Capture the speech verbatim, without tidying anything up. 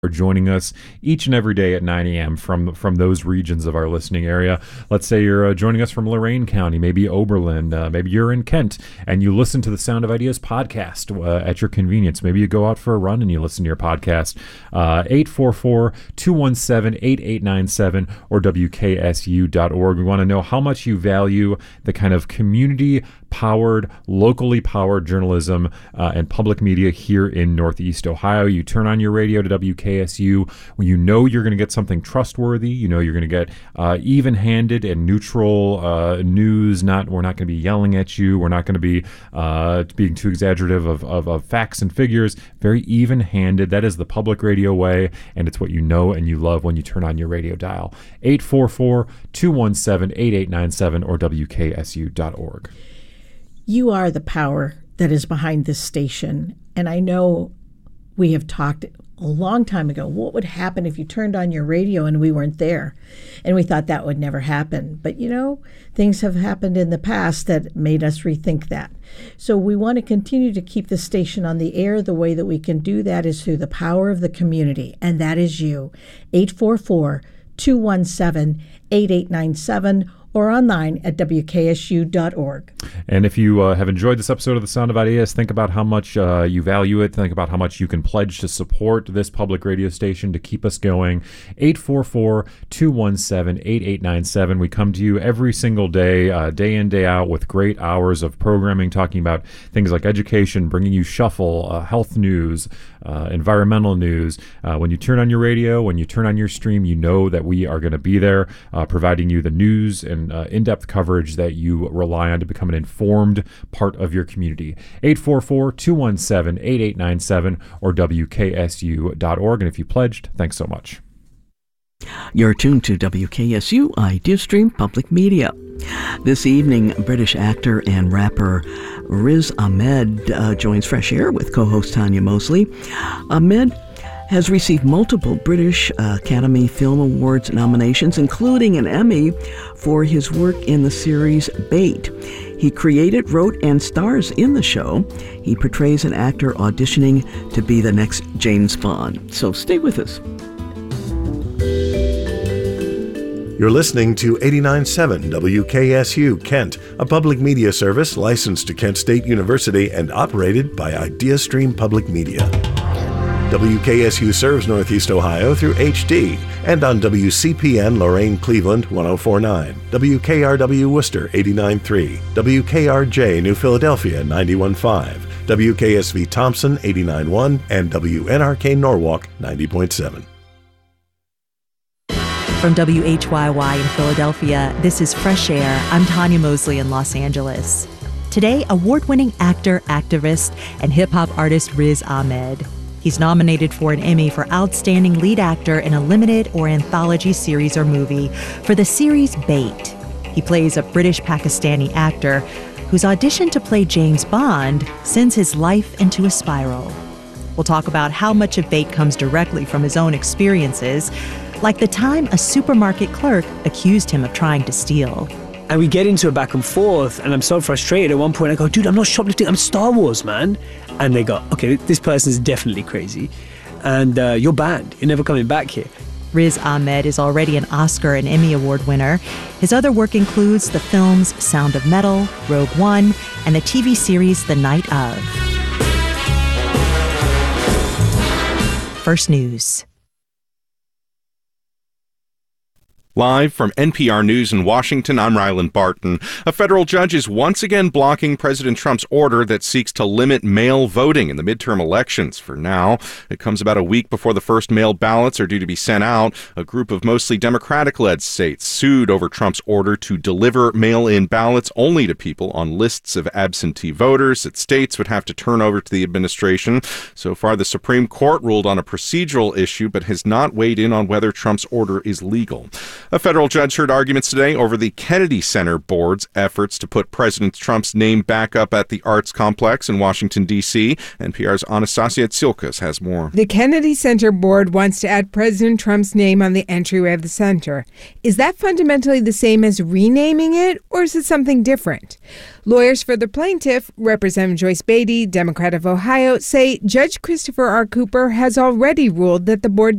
are joining us each and every day at nine a.m. from from those regions of our listening area. Let's say you're uh, joining us from Lorain County, maybe Oberlin, uh, maybe you're in Kent, and you listen to the Sound of Ideas podcast uh, at your convenience. Maybe you go out for a run and you listen to your podcast. Uh, eight four four, two one seven, eight eight nine seven or W K S U dot org. We want to know how much you value the kind of community-powered, locally powered journalism uh, and public media here in Northeast Ohio. You turn on your radio to W K S U when you know you're going to get something trustworthy. You know you're going to get uh, even-handed and neutral uh, news. Not we're not going to be yelling at you. We're not going to be uh, being too exaggerative of, of, of facts and figures. Very even-handed. That is the public radio way, and it's what you know and you love when you turn on your radio dial. eight four four, two one seven, eight eight nine seven or W K S U dot org. You are the power that is behind this station, and I know we have talked a long time ago, what would happen if you turned on your radio and we weren't there? And we thought that would never happen. But, you know, things have happened in the past that made us rethink that. So we want to continue to keep the station on the air. The way that we can do that is through the power of the community, and that is you. eight four four, two one seven, eight eight nine seven or online at W K S U dot org. And if you uh, have enjoyed this episode of The Sound of Ideas, think about how much uh, you value it. Think about how much you can pledge to support this public radio station to keep us going. eight four four, two one seven, eight eight nine seven. We come to you every single day, uh, day in, day out, with great hours of programming, talking about things like education, bringing you shuffle, uh, health news, uh, environmental news. Uh, when you turn on your radio, when you turn on your stream, you know that we are going to be there, uh, providing you the news and Uh, in-depth coverage that you rely on to become an informed part of your community. eight four four, two one seven, eight eight nine seven or W K S U dot org. And if you pledged, thanks so much. You're tuned to W K S U Ideastream Public Media. This evening, British actor and rapper Riz Ahmed uh, joins Fresh Air with co-host Tanya Mosley. Ahmed has received multiple British uh, Academy Film Awards nominations, including an Emmy for his work in the series Bait. He created, wrote, and stars in the show. He portrays an actor auditioning to be the next James Bond. So stay with us. You're listening to eighty-nine point seven W K S U Kent, a public media service licensed to Kent State University and operated by Ideastream Public Media. W K S U serves Northeast Ohio through H D and on W C P N Lorain Cleveland one oh four point nine, W K R W Worcester eighty-nine point three, W K R J New Philadelphia ninety-one point five, W K S V Thompson eighty-nine point one, and W N R K Norwalk ninety point seven. From W H Y Y in Philadelphia, this is Fresh Air. I'm Tanya Mosley in Los Angeles. Today, award-winning actor, activist, and hip-hop artist Riz Ahmed. He's nominated for an Emmy for Outstanding Lead Actor in a Limited or Anthology Series or Movie for the series Bait. He plays a British-Pakistani actor whose audition to play James Bond sends his life into a spiral. We'll talk about how much of Bait comes directly from his own experiences, like the time a supermarket clerk accused him of trying to steal. And we get into a back and forth, and I'm so frustrated. At one point, I go, dude, I'm not shoplifting, I'm Star Wars, man. And they go, okay, this person's definitely crazy. And uh, you're banned. You're never coming back here. Riz Ahmed is already an Oscar and Emmy Award winner. His other work includes the films Sound of Metal, Rogue One, and the T V series The Night of. First News. Live from N P R News in Washington, I'm Ryland Barton. A federal judge is once again blocking President Trump's order that seeks to limit mail voting in the midterm elections. For now, it comes about a week before the first mail ballots are due to be sent out. A group of mostly Democratic-led states sued over Trump's order to deliver mail-in ballots only to people on lists of absentee voters that states would have to turn over to the administration. So far, the Supreme Court ruled on a procedural issue, but has not weighed in on whether Trump's order is legal. A federal judge heard arguments today over the Kennedy Center Board's efforts to put President Trump's name back up at the Arts Complex in Washington, D C N P R's Anastasia Tsilkas has more. The Kennedy Center Board wants to add President Trump's name on the entryway of the center. Is that fundamentally the same as renaming it, or is it something different? Lawyers for the plaintiff, Representative Joyce Beatty, Democrat of Ohio, say Judge Christopher R. Cooper has already ruled that the board